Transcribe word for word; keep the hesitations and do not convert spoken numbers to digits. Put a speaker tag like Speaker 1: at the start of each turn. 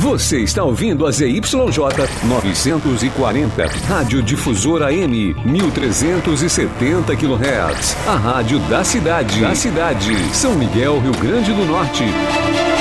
Speaker 1: Você está ouvindo a Z Y J novecentos e quarenta, Rádio Difusora M, mil trezentos e setenta quilohertz. A rádio da cidade. Da cidade. São Miguel, Rio Grande do Norte.